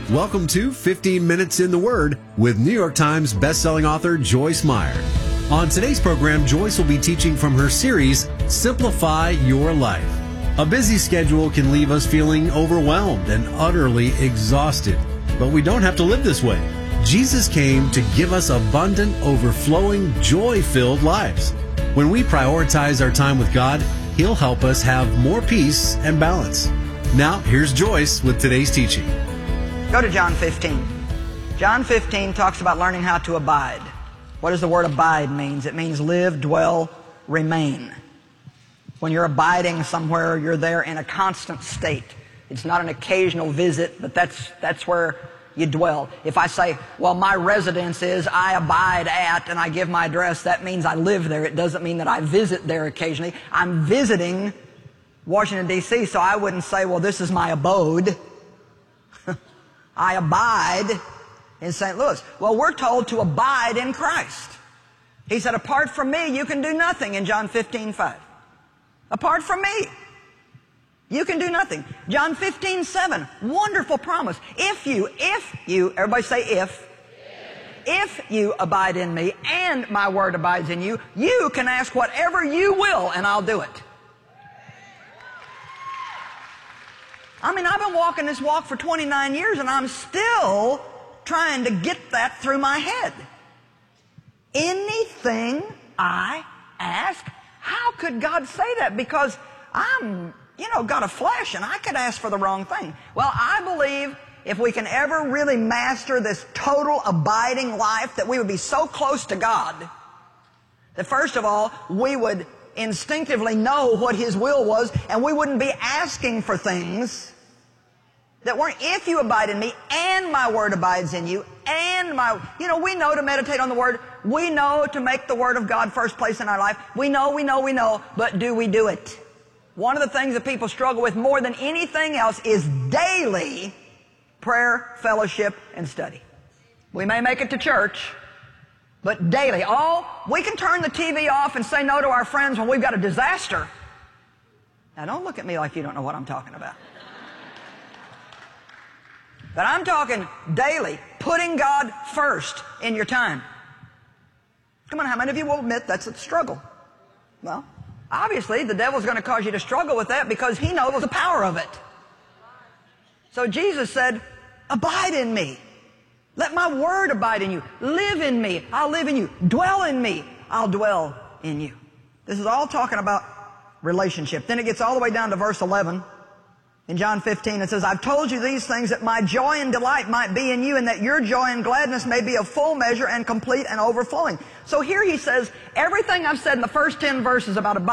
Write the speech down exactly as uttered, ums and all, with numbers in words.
Welcome to fifteen minutes in the Word with New York Times bestselling author Joyce Meyer. On today's program, Joyce will be teaching from her series, Simplify Your Life. A busy schedule can leave us feeling overwhelmed and utterly exhausted, but we don't have to live this way. Jesus came to give us abundant, overflowing, joy-filled lives. When we prioritize our time with God, He'll help us have more peace and balance. Now, here's Joyce with today's teaching. Go to John fifteen. John fifteen talks about learning how to abide. What does the word abide mean? It means live, dwell, remain. When you're abiding somewhere, you're there in a constant state. It's not an occasional visit, but that's, that's where you dwell. If I say, well, my residence is I abide at, and I give my address, that means I live there. It doesn't mean that I visit there occasionally. I'm visiting Washington, D C, so I wouldn't say, well, this is my abode. I abide in Saint Louis. Well, we're told to abide in Christ. He said, apart from me, you can do nothing in John fifteen five. Apart from me, you can do nothing. John fifteen seven, wonderful promise. If you, if you, everybody say if. If you abide in me and my word abides in you, you can ask whatever you will and I'll do it. I mean, I've been walking this walk for twenty-nine years and I'm still trying to get that through my head. Anything I ask, how could God say that? Because I'm, you know, got a flesh and I could ask for the wrong thing. Well, I believe if we can ever really master this total abiding life, that we would be so close to God that first of all, we would instinctively know what His will was, and we wouldn't be asking for things that weren't. If you abide in me and my word abides in you and my, you know, we know to meditate on the word. We know to make the word of God first place in our life. We know, we know, we know, but do we do it? One of the things that people struggle with more than anything else is daily prayer, fellowship, and study. We may make it to church, but daily. Oh, we can turn the T V off and say no to our friends when we've got a disaster. Now, don't look at me like you don't know what I'm talking about. But I'm talking daily, putting God first in your time. Come on, how many of you will admit that's a struggle? Well, obviously, the devil's going to cause you to struggle with that because he knows the power of it. So Jesus said, abide in me. Let my word abide in you. Live in me. I'll live in you. Dwell in me. I'll dwell in you. This is all talking about relationship. Then it gets all the way down to verse eleven. In John fifteen, it says, I've told you these things that my joy and delight might be in you, and that your joy and gladness may be of full measure and complete and overflowing. So here he says, everything I've said in the first ten verses about abiding